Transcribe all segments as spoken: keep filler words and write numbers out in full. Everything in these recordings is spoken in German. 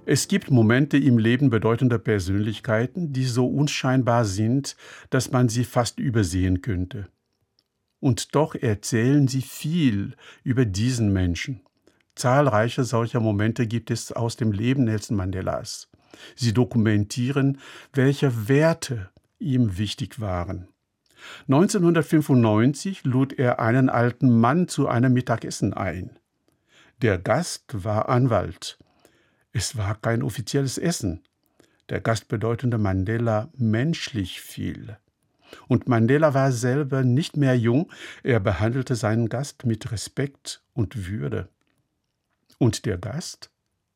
Es gibt Momente im Leben bedeutender Persönlichkeiten, die so unscheinbar sind, dass man sie fast übersehen könnte. Und doch erzählen sie viel über diesen Menschen. Zahlreiche solcher Momente gibt es aus dem Leben Nelson Mandelas. Sie dokumentieren, welche Werte ihm wichtig waren. neunzehnhundertfünfundneunzig lud er einen alten Mann zu einem Mittagessen ein. Der Gast war Anwalt. Es war kein offizielles Essen. Der Gast bedeutete Mandela menschlich viel. Und Mandela war selber nicht mehr jung, er behandelte seinen Gast mit Respekt und Würde. Und der Gast?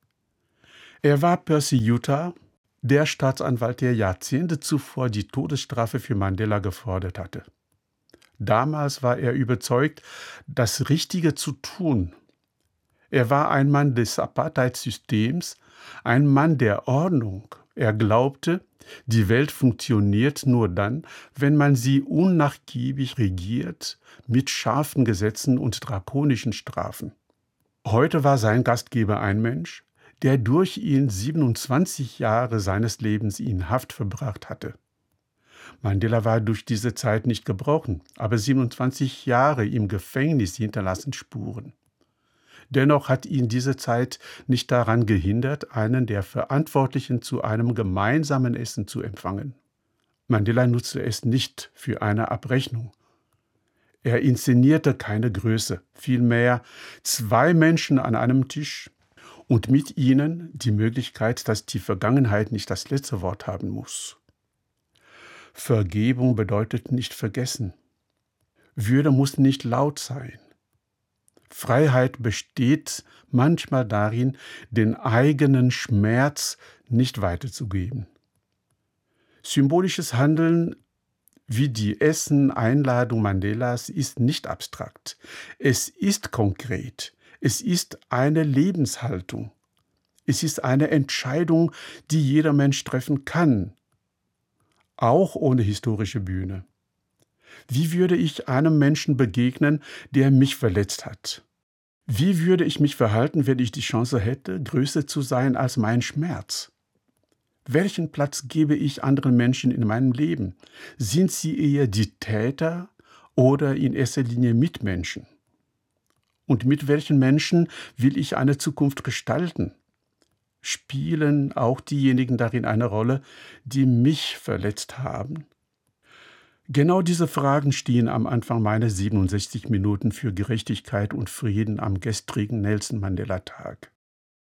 Er war Percy Yutar, der Staatsanwalt, der Jahrzehnte zuvor die Todesstrafe für Mandela gefordert hatte. Damals war er überzeugt, das Richtige zu tun. Er war ein Mann des Apartheid-Systems, ein Mann der Ordnung. Er glaubte, die Welt funktioniert nur dann, wenn man sie unnachgiebig regiert, mit scharfen Gesetzen und drakonischen Strafen. Heute war sein Gastgeber ein Mensch, der durch ihn siebenundzwanzig Jahre seines Lebens in Haft verbracht hatte. Mandela war durch diese Zeit nicht gebrochen, aber siebenundzwanzig Jahre im Gefängnis hinterlassen Spuren. Dennoch hat ihn diese Zeit nicht daran gehindert, einen der Verantwortlichen zu einem gemeinsamen Essen zu empfangen. Mandela nutzte es nicht für eine Abrechnung. Er inszenierte keine Größe, vielmehr zwei Menschen an einem Tisch und mit ihnen die Möglichkeit, dass die Vergangenheit nicht das letzte Wort haben muss. Vergebung bedeutet nicht vergessen. Würde muss nicht laut sein. Freiheit besteht manchmal darin, den eigenen Schmerz nicht weiterzugeben. Symbolisches Handeln wie die Essen-Einladung Mandelas ist nicht abstrakt. Es ist konkret. Es ist eine Lebenshaltung. Es ist eine Entscheidung, die jeder Mensch treffen kann, auch ohne historische Bühne. Wie würde ich einem Menschen begegnen, der mich verletzt hat? Wie würde ich mich verhalten, wenn ich die Chance hätte, größer zu sein als mein Schmerz? Welchen Platz gebe ich anderen Menschen in meinem Leben? Sind sie eher die Täter oder in erster Linie Mitmenschen? Und mit welchen Menschen will ich eine Zukunft gestalten? Spielen auch diejenigen darin eine Rolle, die mich verletzt haben? Genau diese Fragen stehen am Anfang meiner siebenundsechzig Minuten für Gerechtigkeit und Frieden am gestrigen Nelson Mandela Tag.